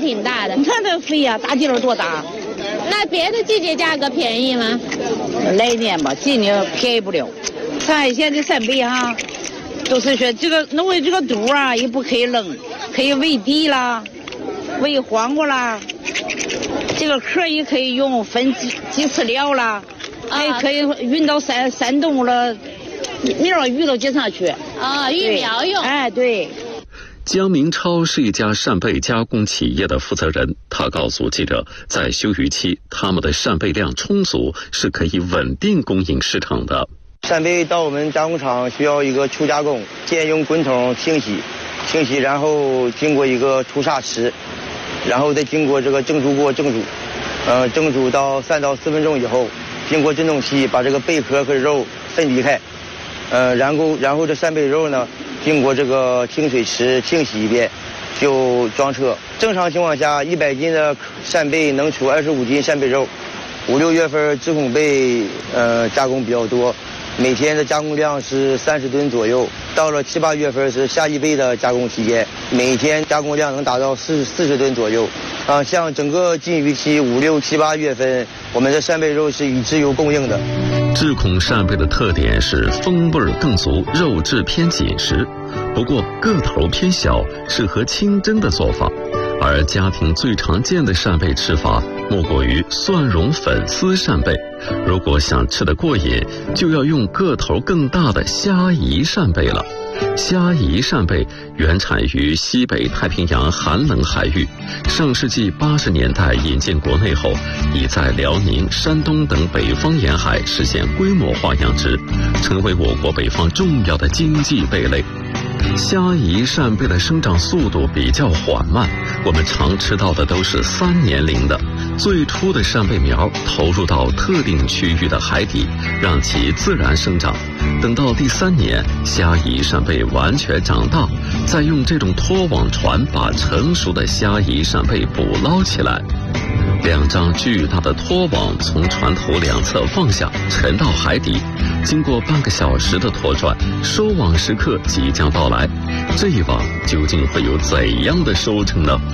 挺大的。 你看这肥呀，大劲儿多大！ 那别的季节价格便宜吗？ 来年吧，今年便宜不了。咱现在扇贝哈，都是说这个弄的这个肚啊，也不可以扔，可以喂地啦，喂黄瓜啦。这个壳也可以用分鸡饲料啦，还可以运到山东了，苗育到街上去。 育苗用。 哎，对。 江明超是一家扇贝加工企业的负责人，他告诉记者，在休渔期，他们的扇贝量充足，是可以稳定供应市场的。 扇贝到我们加工厂需要一个初加工，先用滚筒清洗，然后经过一个除沙池，然后再经过这个蒸煮锅蒸煮，蒸煮到3到4分钟以后，经过震动器把这个贝壳和肉分离开，然后这扇贝肉呢，经过这个清水池清洗一遍，就装车。正常情况下，100斤的扇贝能出25斤扇贝肉。5、6月份制空贝加工比较多，每天的加工量是30吨左右。到了7、8月份是夏季贝的加工期间，每天加工量能达到40吨左右。像整个禁渔期5、6、7、8月份，我们的扇贝肉是以自由供应的。 制孔扇贝的特点是风味更足，肉质偏紧实，不过个头偏小，适合清蒸的做法。而家庭最常见的扇贝吃法，莫过于蒜蓉粉丝扇贝。如果想吃得过瘾，就要用个头更大的虾夷扇贝了。虾夷扇贝原产于西北太平洋寒冷海域，上世纪80年代引进国内后，已在辽宁、山东等北方沿海实现规模化养殖，成为我国北方重要的经济贝类。虾夷扇贝的生长速度比较缓慢，我们常吃到的都是3年龄的。最初的扇贝苗投入到特定区域的海底，让其自然生长。等到第3年，虾夷扇贝完全长大，再用这种拖网船把成熟的虾夷扇贝捕捞起来。2张巨大的拖网从船头2侧放下，沉到海底。经过半个小时的拖转，收网时刻即将到来。这一网究竟会有怎样的收成呢？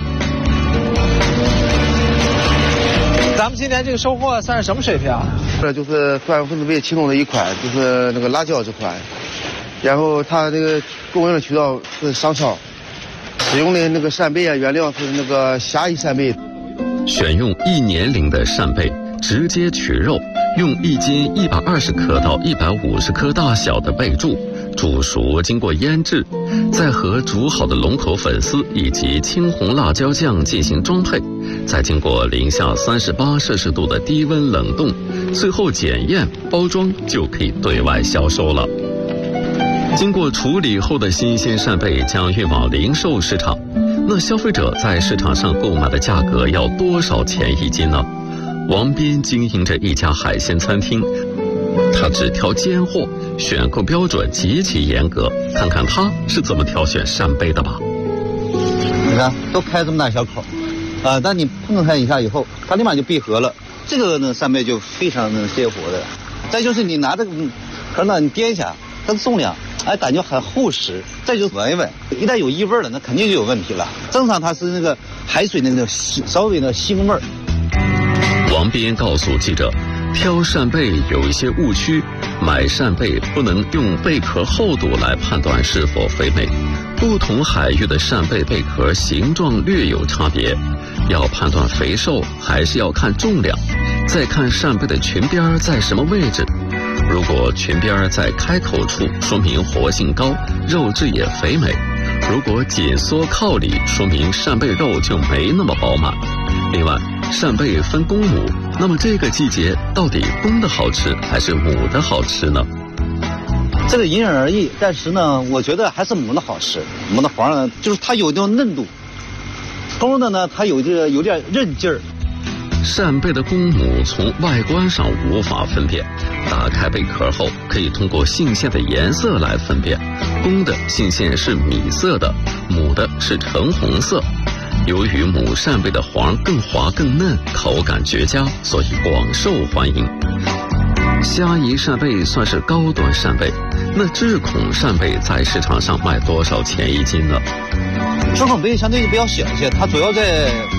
咱们今年这个收获算是什么水平啊？ 这就是蒜蓉粉丝贝其中的一款，就是那个辣椒这款。然后它这个供应的渠道是商超，使用的那个扇贝原料是那个虾夷扇贝。 选用1年龄的扇贝，直接取肉，用1斤120克到150克大小的贝柱煮熟，经过腌制，再和煮好的龙口粉丝以及青红辣椒酱进行装配，再经过零下38摄氏度的低温冷冻，最后检验包装，就可以对外销售了。经过处理后的新鲜扇贝将运往零售市场，那消费者在市场上购买的价格要多少钱1斤呢？王斌经营着一家海鲜餐厅，他只挑尖货，选购标准极其严格。看看他是怎么挑选扇贝的吧。 你看，都开这么大小口，但你碰它一下以后，它立马就闭合了。这个呢，扇贝就非常的鲜活的。再就是你拿这个壳呢，你掂一下，它的重量，感觉很厚实。再就是闻一闻，一旦有异味了，那肯定就有问题了。正常它是那个海水那个稍微的腥味儿。 王斌告诉记者，挑扇贝有一些误区，买扇贝不能用贝壳厚度来判断是否肥美，不同海域的扇贝贝壳形状略有差别，要判断肥瘦还是要看重量，再看扇贝的裙边在什么位置。如果裙边在开口处，说明活性高，肉质也肥美；如果紧缩靠里，说明扇贝肉就没那么饱满。另外，扇贝分公母，那么这个季节到底公的好吃还是母的好吃呢？ 这个因人而异，但是呢，我觉得还是母的好吃。母的黄呢，就是它有那种嫩度，公的呢，它有点韧劲儿。 扇贝的公母从外观上无法分辨，打开贝壳后可以通过性腺的颜色来分辨，公的性腺是米色的，母的是橙红色。由于母扇贝的黄更滑更嫩，口感绝佳，所以广受欢迎。虾夷扇贝算是高端扇贝，那制孔扇贝在市场上卖多少钱1斤呢？ 制孔贝相对比较小一些，它主要在